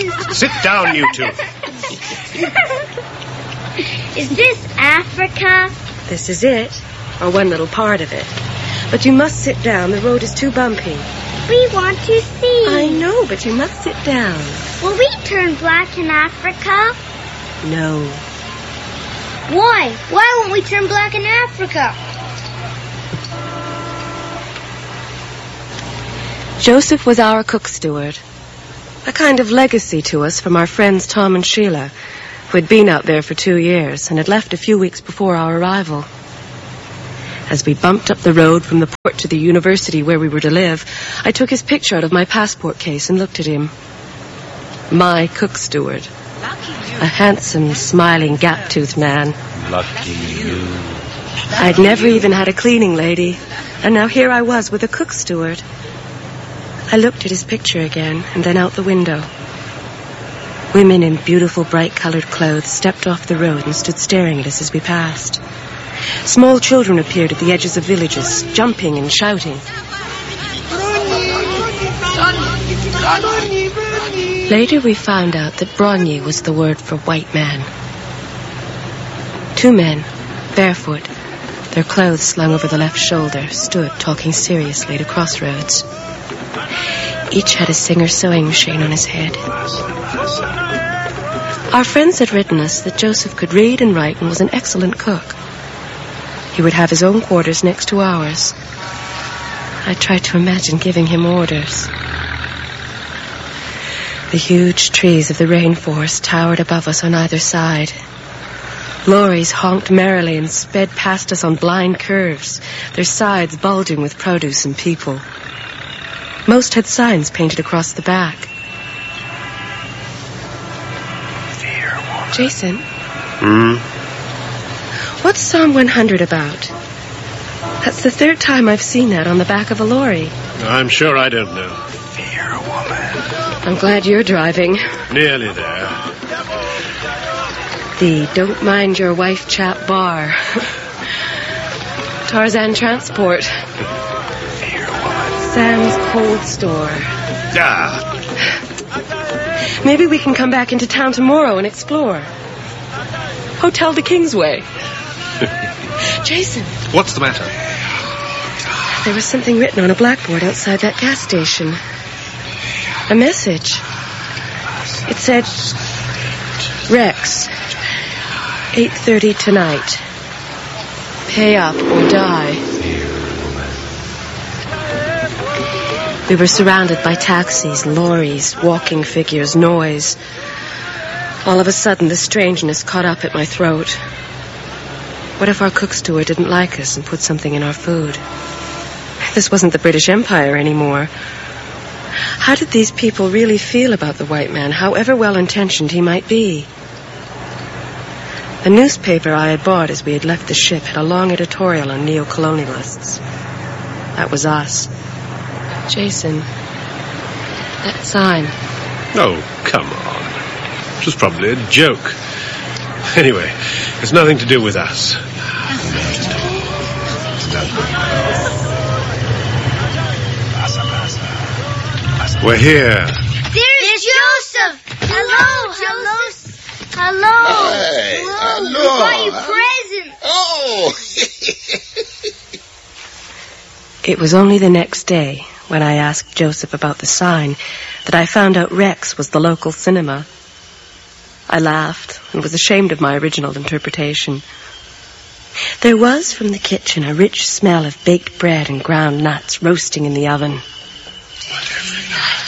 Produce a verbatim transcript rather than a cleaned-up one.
Sit down, you two. Is this Africa? This is it, or one little part of it. But you must sit down. The road is too bumpy. We want to see. I know, but you must sit down. Will we turn black in Africa? No. Why? Why won't we turn black in Africa? Joseph was our cook steward. A kind of legacy to us from our friends Tom and Sheila, who had been out there for two years and had left a few weeks before our arrival. As we bumped up the road from the port to the university where we were to live, I took his picture out of my passport case and looked at him. My cook steward. A handsome, smiling, gap-toothed man. Lucky you. I'd never even had a cleaning lady, and now here I was with a cook steward. I looked at his picture again, and then out the window. Women in beautiful, bright-colored clothes stepped off the road and stood staring at us as we passed. Small children appeared at the edges of villages, jumping and shouting. Later we found out that Bronye was the word for white man. Two men, barefoot, their clothes slung over the left shoulder, stood talking seriously at a crossroads. Each had a Singer sewing machine on his head. Our friends had written us that Joseph could read and write and was an excellent cook. He would have his own quarters next to ours. I tried to imagine giving him orders. The huge trees of the rainforest towered above us on either side. Lorries honked merrily and sped past us on blind curves, their sides bulging with produce and people. Most had signs painted across the back. Jason? Hmm? What's Psalm one hundred about? That's the third time I've seen that on the back of a lorry. I'm sure I don't know. Fear a woman. I'm glad you're driving. Nearly there. The Don't Mind Your Wife Chap Bar. Tarzan Transport. Fear a woman. Sam's Cold Store. Ah. Maybe we can come back into town tomorrow and explore. Hotel de Kingsway. Jason. What's the matter? There was something written on a blackboard outside that gas station. A message. It said, Rex, eight thirty tonight. Pay up or die. We were surrounded by taxis, lorries, walking figures, noise. All of a sudden, the strangeness caught up at my throat. What if our cook steward didn't like us and put something in our food? This wasn't the British Empire anymore. How did these people really feel about the white man, however well-intentioned he might be? The newspaper I had bought as we had left the ship had a long editorial on neo-colonialists. That was us. Jason, that sign. Oh, come on. It was probably a joke. Anyway, it's nothing to do with us. We're here. There's Joseph. Hello, Joseph. Hello. Hey, hello. We got you presents. Oh. It was only the next day, when I asked Joseph about the sign, that I found out Rex was the local cinema. I laughed and was ashamed of my original interpretation. There was from the kitchen a rich smell of baked bread and ground nuts roasting in the oven. Whatever